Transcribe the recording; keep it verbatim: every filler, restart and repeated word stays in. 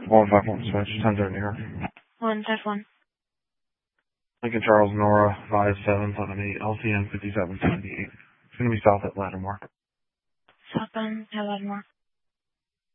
one five one switch, ten zero New York. one five one. Lincoln Charles Nora five seven seven eight L C N fifty seven seventy eight. It's gonna be south at Lattimore. Southbound at Lattimore.